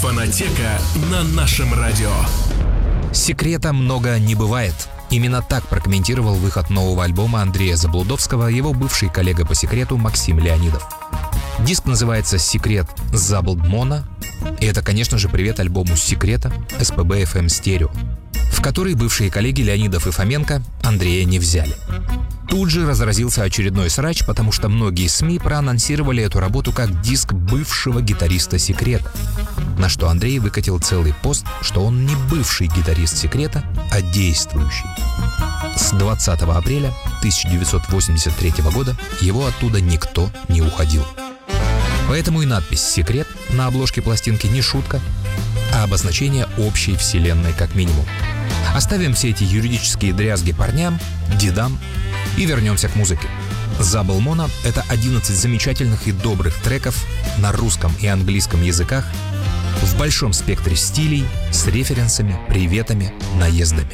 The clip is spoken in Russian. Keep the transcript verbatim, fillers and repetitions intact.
Фонотека на нашем радио. Секрета много не бывает. Именно так прокомментировал выход нового альбома Андрея Заблудовского его бывший коллега по секрету Максим Леонидов. Диск называется «Секрет Забл Мона», и это, конечно же, привет альбому «Секрета» эс пэ бэ эф эм Stereo, в который бывшие коллеги Леонидов и Фоменко Андрея не взяли. Тут же разразился очередной срач, потому что многие СМИ проанонсировали эту работу как диск бывшего гитариста «Секрета», на что Андрей выкатил целый пост, что он не бывший гитарист «Секрета», а действующий. С двадцатого апреля тысяча девятьсот восемьдесят третьего года его оттуда никто не уходил. Поэтому и надпись «Секрет» на обложке пластинки не шутка, а обозначение общей вселенной как минимум. Оставим все эти юридические дрязги парням, дедам и вернемся к музыке. Забл Мона — это одиннадцать замечательных и добрых треков на русском и английском языках в большом спектре стилей с референсами, приветами, наездами.